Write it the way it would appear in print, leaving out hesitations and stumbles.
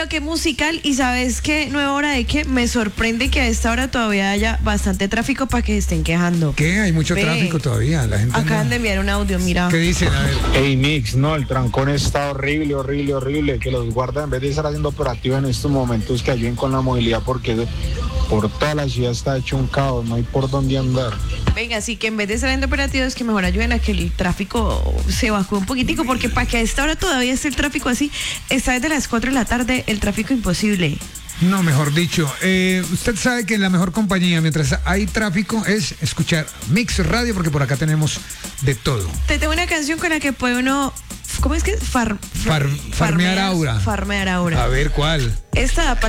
bloque musical y ¿sabes qué? Nueva hora de que me sorprende que a esta hora todavía haya bastante tráfico para que se estén quejando. ¿Qué? Hay mucho tráfico todavía. La gente acaban de enviar un audio, mira. ¿Qué dicen? A ver. Hey, Mix, no, el trancón está horrible, horrible, horrible. Que los guardas, en vez de estar haciendo operativos en estos momentos, que ayuden con la movilidad, porque por toda la ciudad está hecho un caos, no hay por dónde andar. Venga, así que en vez de estar en operativos, que mejor ayuden a que el tráfico se evacúe un poquitico, porque para que a esta hora todavía esté el tráfico así, está desde las 4 de la tarde el tráfico imposible. No, mejor dicho, usted sabe que la mejor compañía mientras hay tráfico es escuchar Mix Radio, porque por acá tenemos de todo. Te tengo una canción con la que puede uno, ¿cómo es que? Farmear aura. Farmear aura. A ver, ¿cuál? Esta da para